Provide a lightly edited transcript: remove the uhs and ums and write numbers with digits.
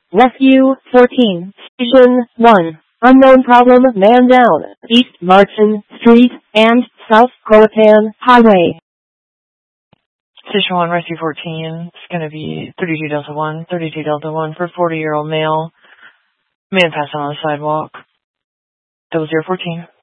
Rescue 14, Station 1. Unknown problem, man down, East Martin Street and South Croatan Highway. Station 1, Rescue 14. It's going to be 32 Delta 1, 32 Delta 1 for 40-year-old male. Man passed out on the sidewalk. 0014.